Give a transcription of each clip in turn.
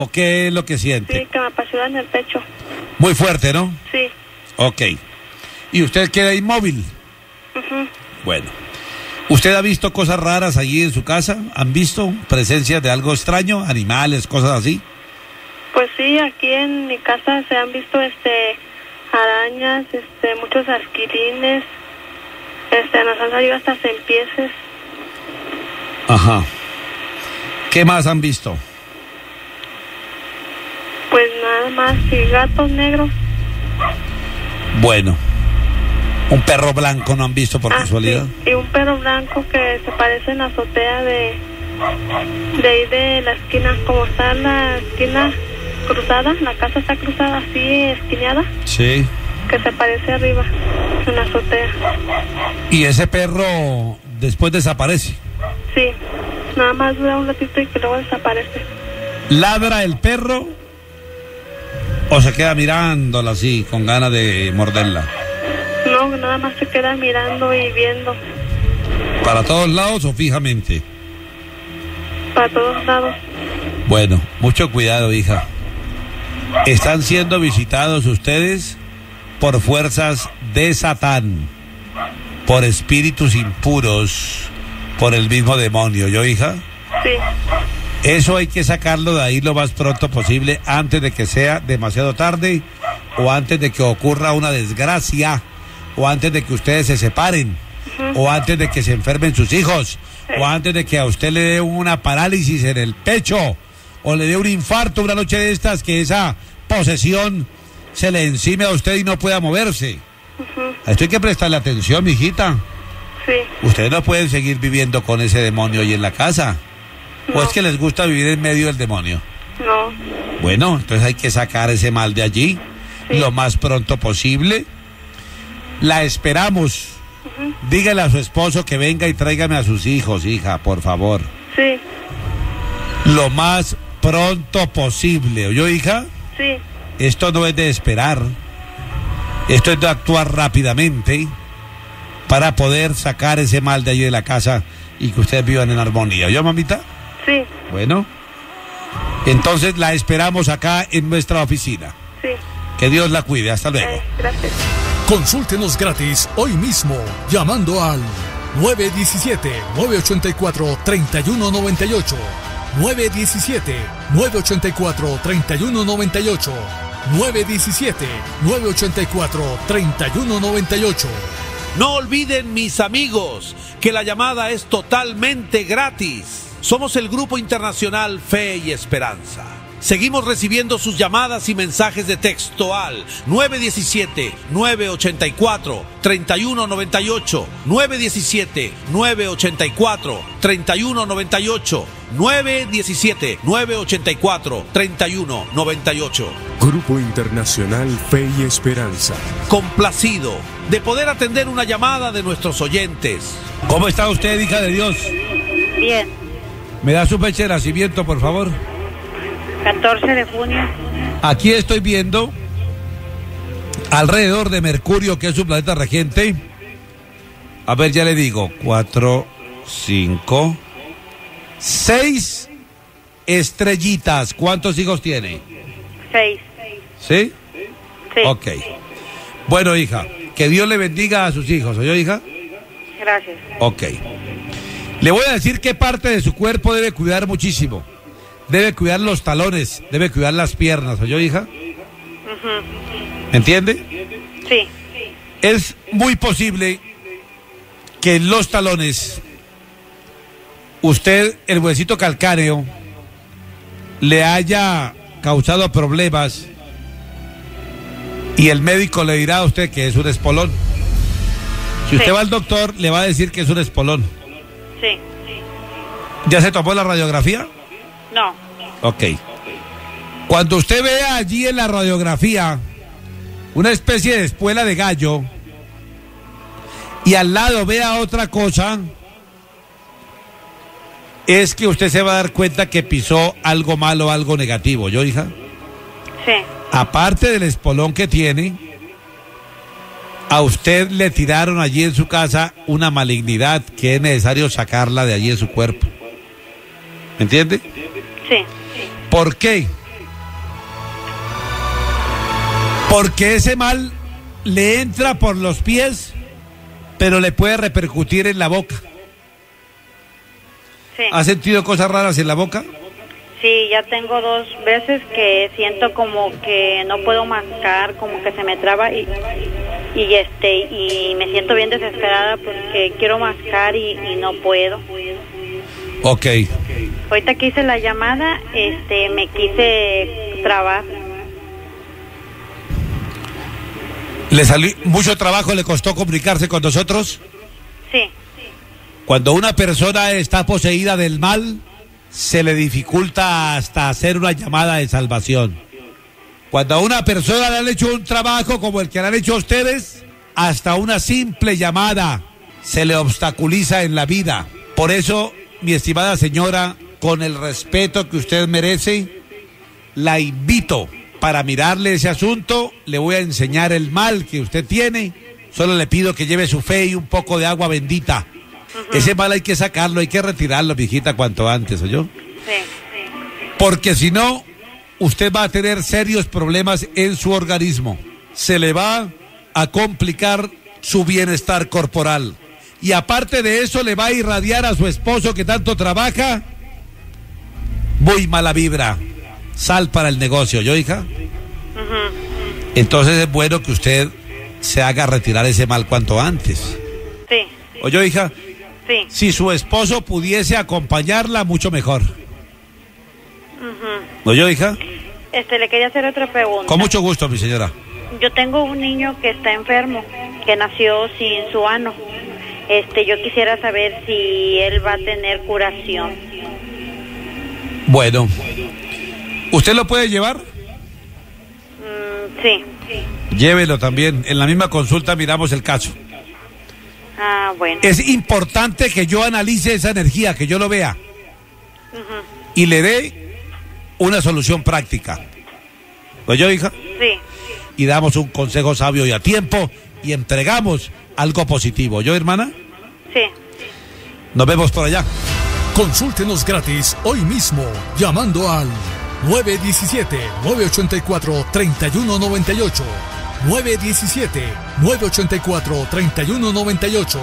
¿O qué es lo que siente? Sí, que me apasiona en el pecho. Muy fuerte, ¿no? Sí. Ok. ¿Y usted queda inmóvil? Bueno. ¿Usted ha visto cosas raras allí en su casa? ¿Han visto presencia de algo extraño? ¿Animales, cosas así? Pues sí, aquí en mi casa se han visto arañas, muchos arquilines, nos han salido hasta serpientes. Ajá. ¿Qué más han visto? Pues nada más, y gatos negros. Bueno. ¿Un perro blanco no han visto por casualidad? Sí, y un perro blanco que se parece en la azotea de ahí de la esquina, como está la esquina cruzada, la casa está cruzada así, esquineada. Sí. Que se parece arriba, en la azotea. ¿Y ese perro después desaparece? Sí, nada más dura un ratito y que luego desaparece. ¿Ladra el perro o se queda mirándola así, con ganas de morderla? No, nada más se queda mirando y viendo. ¿Para todos lados o fijamente? Para todos lados. Bueno, mucho cuidado, hija. Están siendo visitados ustedes por fuerzas de Satán, por espíritus impuros, por el mismo demonio, ¿yo, hija? Sí. Eso hay que sacarlo de ahí lo más pronto posible, antes de que sea demasiado tarde, o antes de que ocurra una desgracia, o antes de que ustedes se separen, o antes de que se enfermen sus hijos, o antes de que a usted le dé una parálisis en el pecho, o le dé un infarto una noche de estas, que esa posesión se le encime a usted y no pueda moverse. A esto hay que prestarle atención, mijita. Sí. Ustedes no pueden seguir viviendo con ese demonio ahí en la casa. No. ¿O es que les gusta vivir en medio del demonio? No. Bueno, entonces hay que sacar ese mal de allí lo más pronto posible. La esperamos. Dígale a su esposo que venga y tráigame a sus hijos, hija, por favor. Sí. Lo más pronto posible. ¿Oyó, hija? Sí. Esto no es de esperar. Esto es de actuar rápidamente para poder sacar ese mal de allí de la casa y que ustedes vivan en armonía. ¿Oyó, mamita? Sí. Bueno. Entonces la esperamos acá en nuestra oficina. Sí. Que Dios la cuide. Hasta luego. Gracias. Consúltenos gratis hoy mismo llamando al 917-984-3198. 917-984-3198. 917-984-3198. No olviden, mis amigos, que la llamada es totalmente gratis. Somos el Grupo Internacional Fe y Esperanza. Seguimos recibiendo sus llamadas y mensajes de texto al 917-984-3198, 917-984-3198, 917-984-3198. Grupo Internacional Fe y Esperanza. Complacido de poder atender una llamada de nuestros oyentes. ¿Cómo está usted, hija de Dios? Bien. ¿Me da su fecha de nacimiento, por favor? 14 de junio. Aquí estoy viendo alrededor de Mercurio, que es su planeta regente. A ver, ya le digo. 4, 5, 6 estrellitas. ¿Cuántos hijos tiene? 6. ¿Sí? Sí. Ok. Bueno, hija, que Dios le bendiga a sus hijos. ¿Oyó, hija? Gracias. Ok. Le voy a decir qué parte de su cuerpo debe cuidar muchísimo. Debe cuidar los talones, debe cuidar las piernas. ¿Oyó, hija? ¿Me entiende? Sí. Es muy posible que en los talones usted, el huesito calcáneo, le haya causado problemas y el médico le dirá a usted que es un espolón. Si usted va al doctor, le va a decir que es un espolón. Sí. ¿Ya se tomó la radiografía? No. Ok. Cuando usted vea allí en la radiografía una especie de espuela de gallo y al lado vea otra cosa, es que usted se va a dar cuenta que pisó algo malo, algo negativo. ¿Yo, hija? Sí. Aparte del espolón que tiene, a usted le tiraron allí en su casa una malignidad que es necesario sacarla de allí en su cuerpo. ¿Me entiende? Sí. ¿Por qué? Porque ese mal le entra por los pies, pero le puede repercutir en la boca. Sí. ¿Ha sentido cosas raras en la boca? Sí, ya tengo 2 veces que siento como que no puedo mascar, como que se me traba y me siento bien desesperada porque quiero mascar y no puedo. Ok. Ahorita que hice la llamada, me quise trabar. ¿Le salió mucho trabajo, le costó comunicarse con nosotros? Sí. Cuando una persona está poseída del mal, se le dificulta hasta hacer una llamada de salvación. Cuando a una persona le han hecho un trabajo como el que le han hecho a ustedes, hasta una simple llamada se le obstaculiza en la vida. Por eso, mi estimada señora, con el respeto que usted merece, la invito para mirarle ese asunto. Le voy a enseñar el mal que usted tiene. Solo le pido que lleve su fe y un poco de agua bendita. Ese mal hay que sacarlo, hay que retirarlo, viejita, cuanto antes, ¿oyó? Sí. Porque si no, usted va a tener serios problemas en su organismo. Se le va a complicar su bienestar corporal. Y aparte de eso, le va a irradiar a su esposo que tanto trabaja muy mala vibra. Sal para el negocio, ¿yo, hija? Entonces es bueno que usted se haga retirar ese mal cuanto antes. Sí. ¿Oyó, hija? Sí. Si su esposo pudiese acompañarla, mucho mejor. ¿Oyó, hija? Le quería hacer otra pregunta. Con mucho gusto, mi señora. Yo tengo un niño que está enfermo, que nació sin su ano. Yo quisiera saber si él va a tener curación. Bueno, ¿usted lo puede llevar? Sí. Llévelo también. En la misma consulta miramos el caso. Ah, bueno. Es importante que yo analice esa energía, que yo lo vea y le dé una solución práctica. ¿Oyó, hija? Sí. Y damos un consejo sabio y a tiempo y entregamos algo positivo. ¿Yo, hermana? Sí. Nos vemos por allá. Consúltenos gratis hoy mismo llamando al 917-984-3198. 917-984-3198.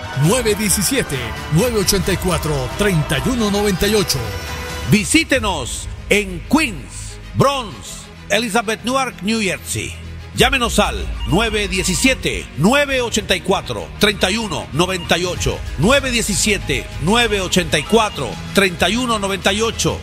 917-984-3198. Visítenos en Queens, Bronx, Elizabeth, Newark, New Jersey. Llámenos al 917-984-3198. 917-984-3198.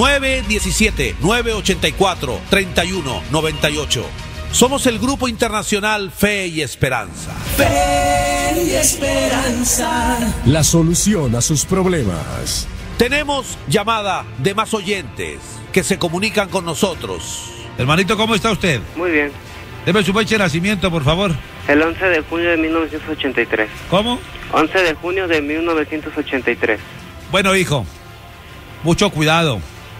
917-984-3198. Somos el Grupo Internacional Fe y Esperanza. Fe y Esperanza. La solución a sus problemas. Tenemos llamada de más oyentes que se comunican con nosotros. Hermanito, ¿cómo está usted? Muy bien. Deme su fecha de nacimiento, por favor. El 11 de junio de 1983. ¿Cómo? 11 de junio de 1983. Bueno, hijo, mucho cuidado.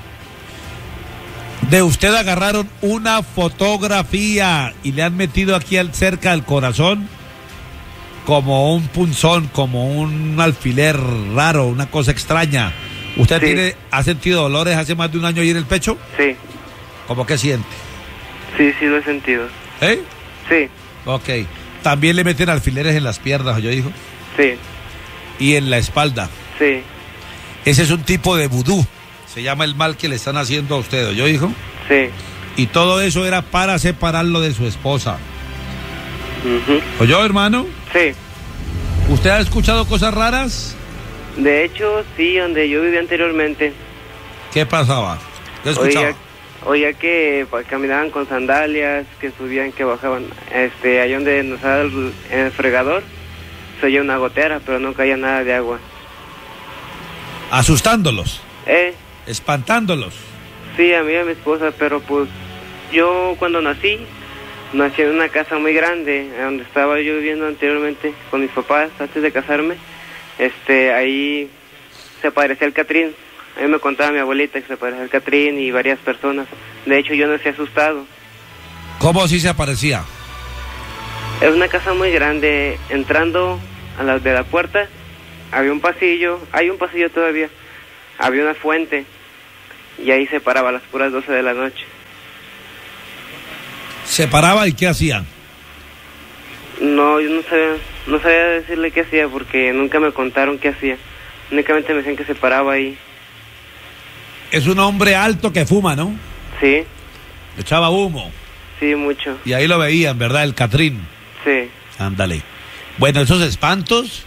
De usted agarraron una fotografía y le han metido aquí cerca del corazón como un punzón, como un alfiler raro, una cosa extraña. ¿Usted Sí. ha sentido dolores hace más de un año ahí en el pecho? Sí, ¿Cómo que siente? sí lo he sentido. ¿Eh? Sí, Ok. También le meten alfileres en las piernas, yo dijo, sí, y en la espalda. sí, Ese es un tipo de vudú. Se llama el mal que le están haciendo a usted, yo dijo. sí. Y todo eso era para separarlo de su esposa. Ujú. ¿Oyó, hermano? Sí. ¿Usted ha escuchado cosas raras? De hecho, sí, donde yo vivía anteriormente. ¿Qué pasaba? ¿Qué escuchaba? Oía que caminaban con sandalias, que subían, que bajaban. Ahí donde nos da en el fregador, se oía una gotera, pero no caía nada de agua. Asustándolos, espantándolos. Sí, a mí y a mi esposa, pero pues yo cuando nací en una casa muy grande, donde estaba yo viviendo anteriormente con mis papás antes de casarme. Ahí se parecía al Catrín. A mí me contaba mi abuelita que se parecía al Catrín y varias personas. De hecho, yo nací asustado. ¿Cómo así se aparecía? Es una casa muy grande. Entrando de la puerta, había un pasillo. Hay un pasillo todavía. Había una fuente. Y ahí se paraba a las puras 12 de la noche. ¿Se paraba y qué hacía? No, yo no sabía decirle qué hacía porque nunca me contaron qué hacía. Únicamente me decían que se paraba ahí. Es un hombre alto que fuma, ¿no? Sí. Echaba humo. Sí, mucho. Y ahí lo veían, ¿verdad? El Catrín. Sí. Ándale. Bueno, esos espantos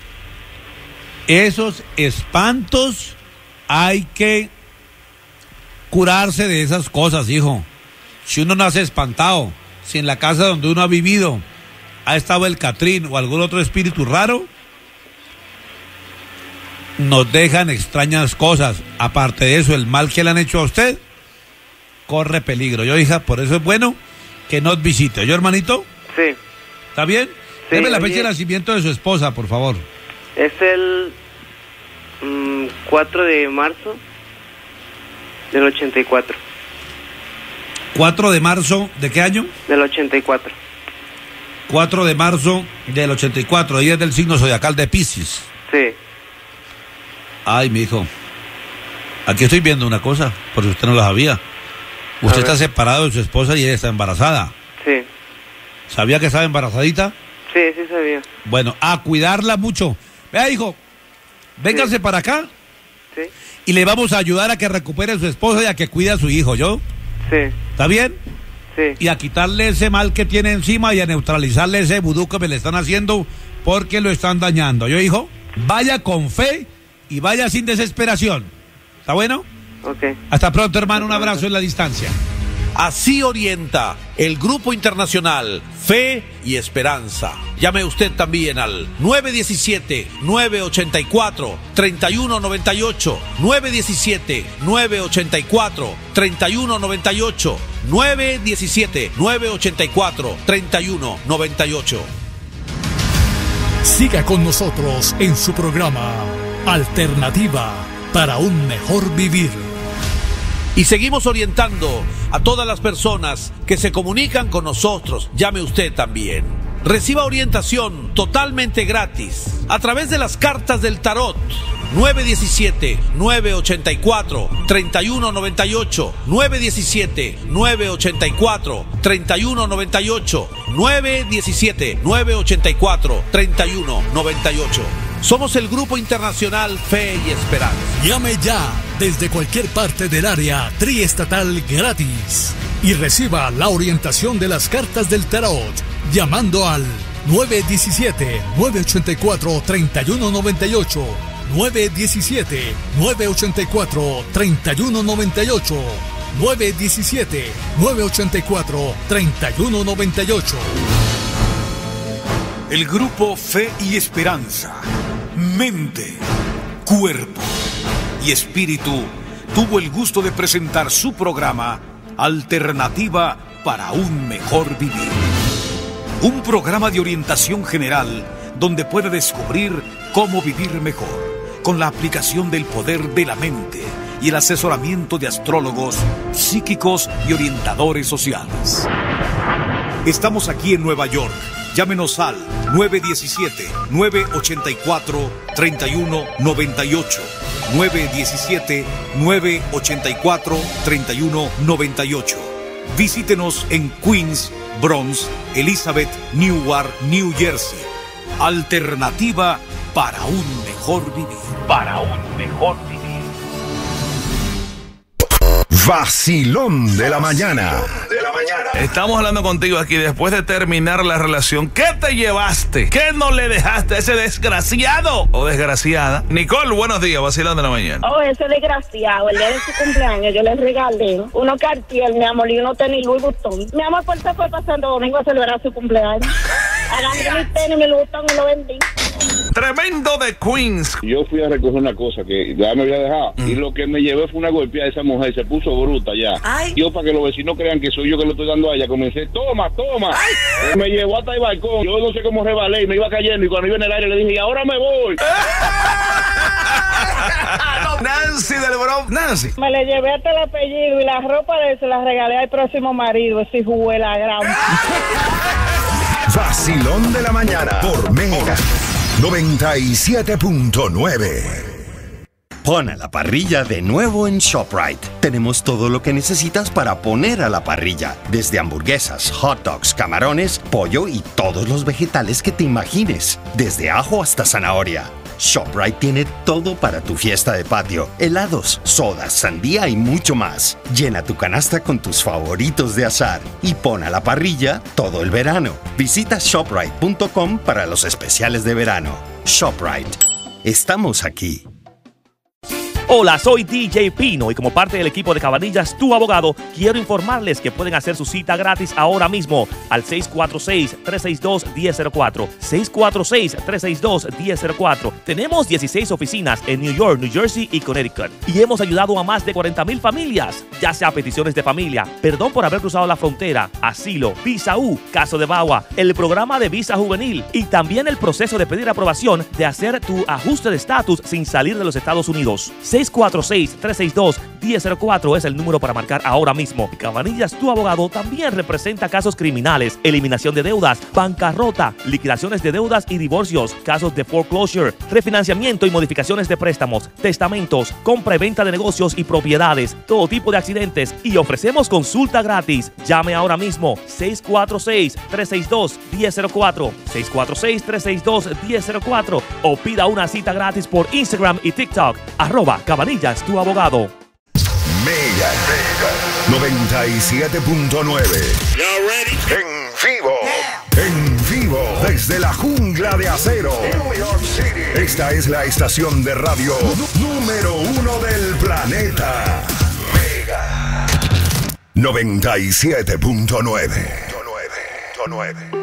hay que curarse de esas cosas, hijo. Si uno nace espantado, si en la casa donde uno ha vivido ha estado el Catrín o algún otro espíritu raro, nos dejan extrañas cosas. Aparte de eso, el mal que le han hecho a usted corre peligro. Yo, hija, por eso es bueno que nos visite. ¿Yo, hermanito? Sí. ¿Está bien? Sí, Deme la fecha de nacimiento de su esposa, por favor. Es el 4 de marzo del 84. 4 de marzo, ¿de qué año? Del 84. 4 de marzo del 84. Ella es del signo zodiacal de Piscis. Sí. Ay, mi hijo. Aquí estoy viendo una cosa, por si usted no la sabía. Usted está separado de su esposa y ella está embarazada. Sí. ¿Sabía que estaba embarazadita? Sí, sí sabía. Bueno, a cuidarla mucho. Vea, hijo, véngase Sí. para acá. Sí. Y le vamos a ayudar a que recupere a su esposa y a que cuide a su hijo, ¿yo? Sí. ¿Está bien? Sí. Y a quitarle ese mal que tiene encima y a neutralizarle ese vudú que me le están haciendo porque lo están dañando. ¿Yo, hijo? Vaya con fe y vaya sin desesperación. ¿Está bueno? Ok. Hasta pronto, hermano. Un abrazo en la distancia. Así orienta el Grupo Internacional Fe y Esperanza. Llame usted también al 917-984-3198, 917-984-3198, 917-984-3198. Siga con nosotros en su programa Alternativa para un mejor vivir. Y seguimos orientando a todas las personas que se comunican con nosotros. Llame usted también. Reciba orientación totalmente gratis a través de las cartas del tarot. 917-984-3198, 917-984-3198, 917-984-3198. Somos el Grupo Internacional Fe y Esperanza. Llame ya desde cualquier parte del área triestatal gratis y reciba la orientación de las cartas del tarot llamando al 917-984-3198, 917-984-3198, 917-984-3198. El Grupo Fe y Esperanza, mente, cuerpo y espíritu tuvo el gusto de presentar su programa Alternativa para un mejor vivir. Un programa de orientación general donde puede descubrir cómo vivir mejor con la aplicación del poder de la mente y el asesoramiento de astrólogos, psíquicos y orientadores sociales. Estamos aquí en Nueva York. Llámenos al 917-984-3198, 917-984-3198. Visítenos en Queens, Bronx, Elizabeth, Newark, New Jersey. Alternativa para un mejor vivir. Para un mejor vivir. Vacilón de la mañana. Estamos hablando contigo aquí después de terminar la relación. ¿Qué te llevaste? ¿Qué no le dejaste a ese desgraciado o desgraciada? Nicole, buenos días, Vacilón de la mañana. Oh, ese desgraciado, el día de su cumpleaños yo le regalé unos Cartier, mi amor, y unos tenis Louis Vuitton. Mi amor, por eso fue pasando domingo a celebrar su cumpleaños. Agarré mis tenis, mi Louis Vuitton y lo vendí. Tremendo de Queens. Yo fui a recoger una cosa que ya me había dejado y lo que me llevé fue una golpeada de esa mujer, se puso bruta ya. Ay. Yo, para que los vecinos crean que soy yo que lo estoy dando a ella, comencé, toma. Me llevó hasta el balcón, yo no sé cómo rebalé y me iba cayendo y cuando iba en el aire le dije, y ahora me voy. Nancy del Bronx. Nancy. Me le llevé hasta el apellido y la ropa de él se la regalé al próximo marido, ese hijo de la gran. Vacilón de la mañana por Mega 97.9. Pon a la parrilla de nuevo en ShopRite. Tenemos todo lo que necesitas para poner a la parrilla, desde hamburguesas, hot dogs, camarones, pollo y todos los vegetales que te imagines, desde ajo hasta zanahoria. ShopRite tiene todo para tu fiesta de patio, helados, sodas, sandía y mucho más. Llena tu canasta con tus favoritos de asar y pon a la parrilla todo el verano. Visita ShopRite.com para los especiales de verano. ShopRite. Estamos aquí. Hola, soy DJ Pino y como parte del equipo de Cabanillas, tu abogado, quiero informarles que pueden hacer su cita gratis ahora mismo al 646-362-1004. 646-362-1004. Tenemos 16 oficinas en New York, New Jersey y Connecticut y hemos ayudado a más de 40,000 familias, ya sea peticiones de familia, perdón por haber cruzado la frontera, asilo, visa U, caso de VAWA, el programa de visa juvenil y también el proceso de pedir aprobación de hacer tu ajuste de estatus sin salir de los Estados Unidos. 646-362-1004 es el número para marcar ahora mismo. Cabanillas, tu abogado, también representa casos criminales, eliminación de deudas, bancarrota, liquidaciones de deudas y divorcios, casos de foreclosure, refinanciamiento y modificaciones de préstamos, testamentos, compra y venta de negocios y propiedades, todo tipo de accidentes y ofrecemos consulta gratis. Llame ahora mismo 646-362-1004, 646-362-1004 o pida una cita gratis por Instagram y TikTok, @Cabanillas, tu abogado. Mega 97.9. En vivo. En vivo. Desde la jungla de acero. New York City. Esta es la estación de radio número 1 del planeta. Mega 97.9.